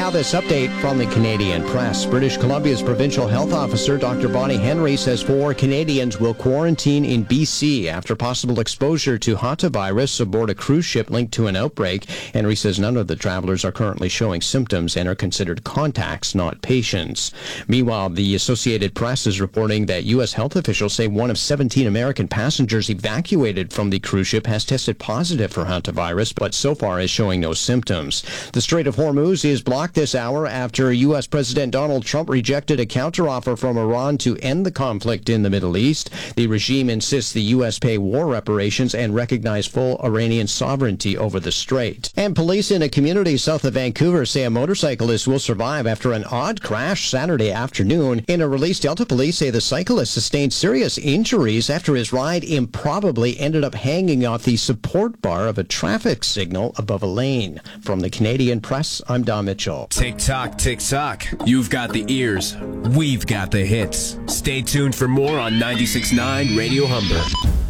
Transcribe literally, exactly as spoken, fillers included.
Now this update from the Canadian Press. British Columbia's provincial health officer, Doctor Bonnie Henry, says four Canadians will quarantine in B C after possible exposure to hantavirus aboard a cruise ship linked to an outbreak. Henry says none of the travelers are currently showing symptoms and are considered contacts, not patients. Meanwhile, the Associated Press is reporting that U S health officials say one of seventeen American passengers evacuated from the cruise ship has tested positive for hantavirus, but so far is showing no symptoms. The Strait of Hormuz is blocked this hour after U S President Donald Trump rejected a counteroffer from Iran to end the conflict in the Middle East. The regime insists the U S pay war reparations and recognize full Iranian sovereignty over the strait. And police in a community south of Vancouver say a motorcyclist will survive after an odd crash Saturday afternoon. In a release, Delta police say the cyclist sustained serious injuries after his ride improbably ended up hanging off the support bar of a traffic signal above a lane. From the Canadian Press, I'm Don Mitchell. Tick tock, tick tock. You've got the ears. We've got the hits. Stay tuned for more on ninety-six point nine Radio Humber.